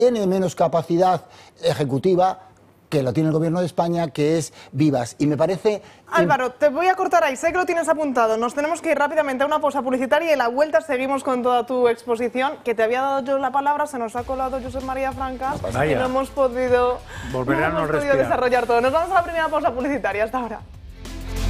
tiene menos capacidad ejecutiva que lo tiene el Gobierno de España, que es Vivas. Y me parece... Álvaro, te voy a cortar ahí, sé que lo tienes apuntado. Nos tenemos que ir rápidamente a una pausa publicitaria y en la vuelta seguimos con toda tu exposición, que te había dado yo la palabra, se nos ha colado Josep María Franca y no hemos podido, desarrollar todo. Nos vamos a la primera pausa publicitaria. Hasta ahora.